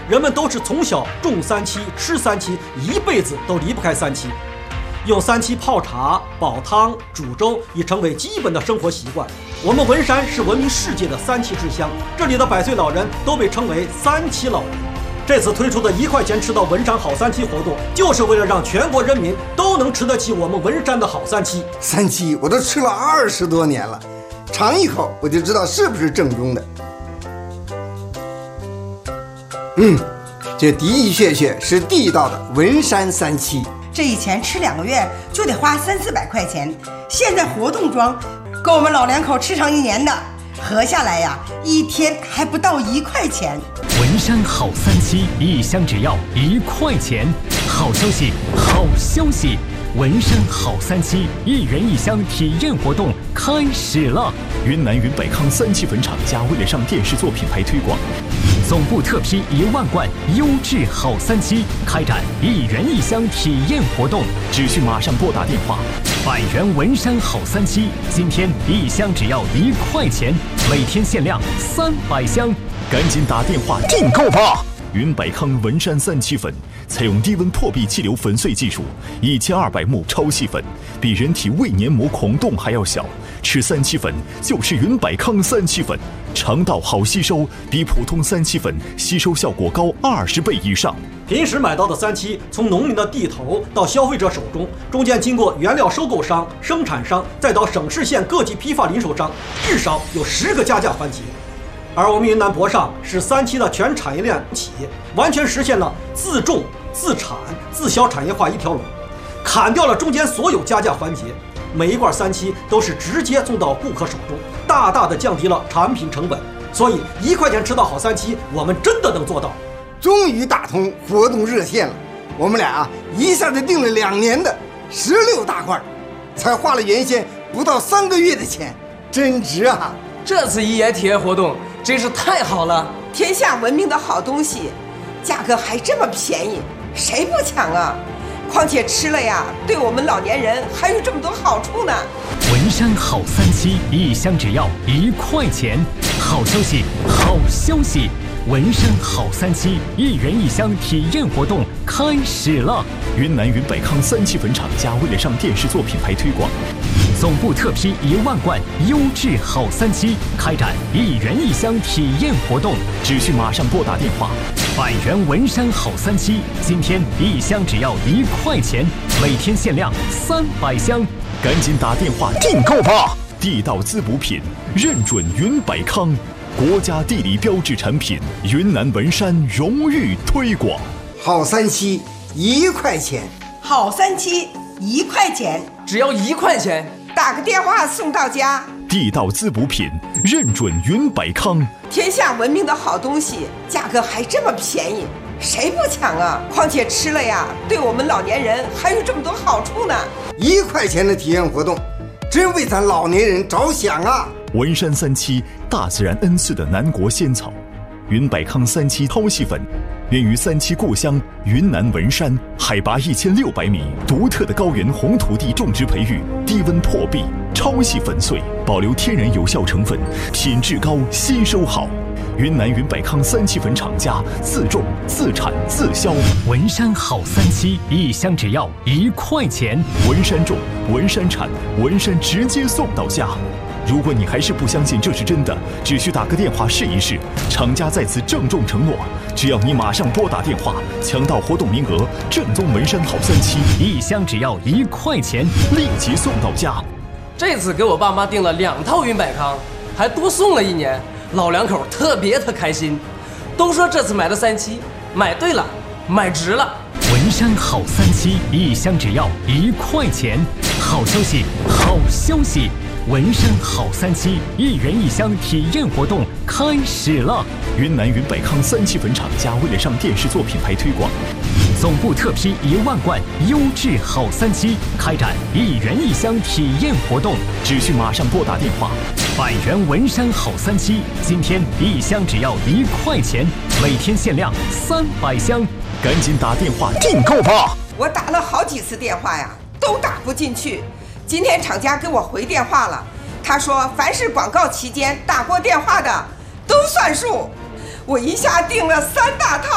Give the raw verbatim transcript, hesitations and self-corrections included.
人们都是从小种三七、吃三七，一辈子都离不开三七。用三七泡茶、煲汤、煮粥已成为基本的生活习惯。我们文山是闻名世界的三七之乡，这里的百岁老人都被称为三七老人。这次推出的一块钱吃到文山好三七活动，就是为了让全国人民都能吃得起我们文山的好三七。 三七我都吃了二十多年了，尝一口我就知道是不是正宗的。嗯，这的的确确是地道的文山三七。 这以前吃两个月就得花三四百块钱，现在活动装够我们老两口吃上一年的，合下来呀，一天还不到一块钱。 文山好三七，一箱只要一块钱。好消息，好消息！文山好三七一元一箱体验活动开始了。 云南云百康三七粉厂家为了上电视做品牌推广， 总部特批一万罐优质好三七，开展一元一箱体验活动， 只需马上拨打电话。 百元文山好三七，今天一箱只要一块钱，每天限量三百箱， 赶紧打电话订购吧！云百康文山三七粉采用低温破壁气流粉碎技术，一千二百目超细粉，比人体胃黏膜孔洞还要小。吃三七粉就是云百康三七粉，肠道好吸收，比普通三七粉吸收效果高二十倍以上。 平时买到的三七，从农民的地头到消费者手中，中间经过原料收购商、生产商，再到省市县各级批发零售商，至少有十个加价环节。而我们云南博上是三七的全产业链企业，完全实现了自种、自产、自销产业化一条龙，砍掉了中间所有加价环节。每一罐三七都是直接送到顾客手中，大大的降低了产品成本。所以一块钱吃到好三七，我们真的能做到。 终于打通活动热线了，我们俩啊一下子订了两年的十六大罐，才花了原先不到三个月的钱，真值啊！ 这次一元体验活动真是太好了， 天下闻名的好东西，价格还这么便宜，谁不抢啊？况且吃了呀，对我们老年人还有这么多好处呢。 文山好三七，一箱只要一块钱。好消息，好消息！文山好三七一元一箱体验活动开始了。 云南云百康三七粉厂家为了上电视做品牌推广， 总部特批一万罐优质好三七，开展一元一箱体验活动， 只需马上拨打电话。 百元文山好三七，今天一箱只要一块钱，每天限量三百箱， 赶紧打电话订购吧！地道滋补品，认准云百康，国家地理标志产品，云南文山荣誉推广。 好三七一块钱， 好三七一块钱， 只要一块钱， 打个电话送到家。 地道滋补品，认准云百康， 天下闻名的好东西，价格还这么便宜，谁不抢啊？况且吃了呀，对我们老年人还有这么多好处呢。 一块钱的体验活动，真为咱老年人着想啊！ 文山三七，大自然恩赐的南国仙草，云百康三七超细粉，源于三七故乡云南文山，海拔一千六百米，独特的高原红土地种植培育，低温破壁，超细粉碎，保留天然有效成分，品质高，吸收好。云南云百康三七粉厂家自种、自产、自销。 文山好三七，一箱只要一块钱。 文山种，文山产，文山直接送到家。如果你还是不相信这是真的，只需打个电话试一试。厂家在此郑重承诺，只要你马上拨打电话，抢到活动名额，正宗文山好三七， 一箱只要一块钱， 立即送到家。 这次给我爸妈订了两套云百康，还多送了一年，老两口特别的开心，都说这次买的三七买对了，买值了。 文山好三七，一箱只要一块钱。好消息，好消息！文山好三七一元一箱体验活动开始了。 云南云百康三七粉厂家为了上电视做品牌推广， 总部特批一万罐优质好三七，开展一元一箱体验活动， 只需马上拨打电话。 百元文山好三七，今天一箱只要一块钱，每天限量三百箱， 赶紧打电话订购吧！ 我打了好几次电话呀，都打不进去。今天厂家给我回电话了，他说凡是广告期间打过电话的都算数。我一下订了三大套。